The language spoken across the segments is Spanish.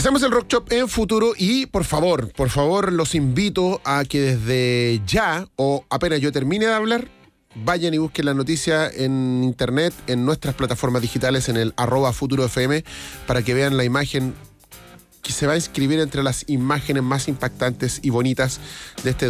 Hacemos el Rock Shop en Futuro y por favor, los invito a que desde ya o apenas yo termine de hablar, vayan y busquen la noticia en internet, en nuestras plataformas digitales, en el @FuturoFM, para que vean la imagen que se va a inscribir entre las imágenes más impactantes y bonitas de este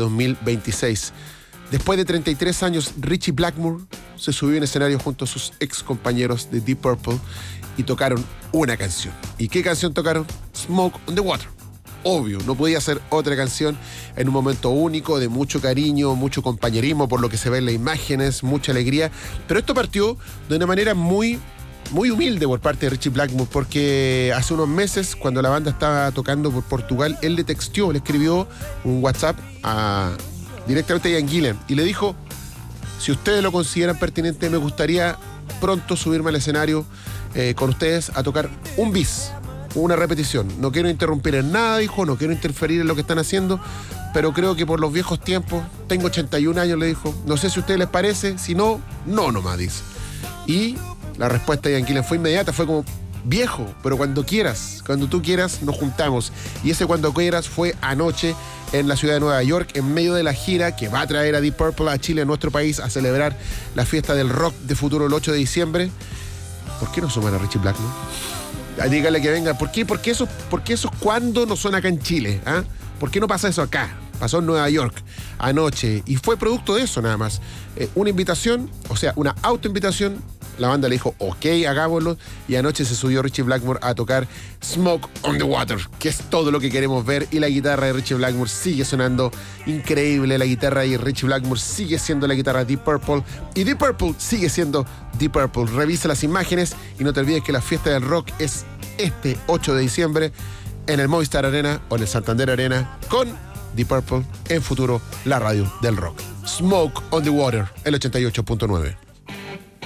2026. Después de 33 años, Ritchie Blackmore se subió en escenario junto a sus ex compañeros de Deep Purple y tocaron una canción. ¿Y qué canción tocaron? Smoke on the Water. Obvio, no podía ser otra canción en un momento único, de mucho cariño, mucho compañerismo, por lo que se ve en las imágenes, mucha alegría. Pero esto partió de una manera muy humilde por parte de Ritchie Blackmore, porque hace unos meses, cuando la banda estaba tocando por Portugal, él le escribió un WhatsApp directamente a Ian Gillan y le dijo: si ustedes lo consideran pertinente, me gustaría pronto subirme al escenario con ustedes a tocar un bis, una repetición. No quiero interrumpir en nada, dijo, no quiero interferir en lo que están haciendo, pero creo que por los viejos tiempos, tengo 81 años, le dijo, no sé si a ustedes les parece, si no, no nomás, dice. Y la respuesta de Ian Gillan fue inmediata, fue como: viejo, pero cuando quieras, cuando tú quieras, nos juntamos. Y ese cuando quieras fue anoche en la ciudad de Nueva York, en medio de la gira que va a traer a Deep Purple a Chile, a nuestro país, a celebrar la fiesta del rock de Futuro el 8 de diciembre. ¿Por qué no suman a Ritchie Blackmore? Dígale que venga. ¿Por qué eso cuando no suena acá en Chile? ¿Ah? ¿Por qué no pasa eso acá? Pasó en Nueva York anoche y fue producto de eso nada más. Una invitación, o sea, una autoinvitación. La banda le dijo, ok, hagámoslo. Y anoche se subió Ritchie Blackmore a tocar Smoke on the Water, que es todo lo que queremos ver. Y la guitarra de Ritchie Blackmore sigue sonando increíble. La guitarra de Ritchie Blackmore sigue siendo la guitarra de Deep Purple. Y Deep Purple sigue siendo Deep Purple. Revisa las imágenes y no te olvides que la fiesta del rock es este 8 de diciembre en el Movistar Arena o en el Santander Arena con Deep Purple en Futuro, la radio del rock. Smoke on the Water, el 88.9.